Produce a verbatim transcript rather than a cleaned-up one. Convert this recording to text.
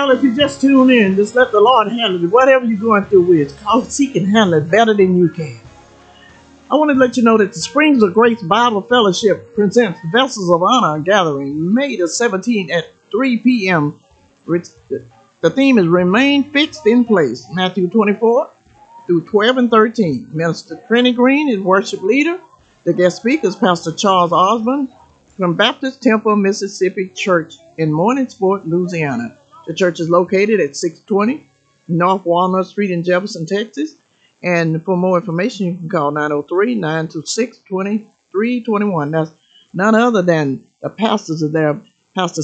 Well, if you just tune in, just let the Lord handle it. Whatever you're going through with, cause He can handle it better than you can. I want to let you know that the Springs of Grace Bible Fellowship presents Vessels of Honor Gathering May the seventeenth at three p m The theme is Remain Fixed in Place, Matthew twenty-four through twelve and thirteen. Minister Trini Green is worship leader. The guest speaker is Pastor Charles Osborne from Baptist Temple, Mississippi Church in Morningsport, Louisiana. The church is located at six twenty North Walnut Street in Jefferson, Texas. And for more information, you can call nine oh three, nine two six, two three two one. That's none other than the pastors of there, Pastor